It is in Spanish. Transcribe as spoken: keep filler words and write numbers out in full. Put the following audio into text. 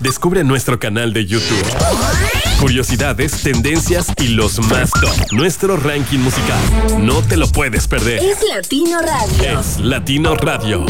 Descubre nuestro canal de YouTube. Curiosidades, tendencias y los más top. Nuestro ranking musical. No te lo puedes perder. Es Latino Radio. Es Latino Radio.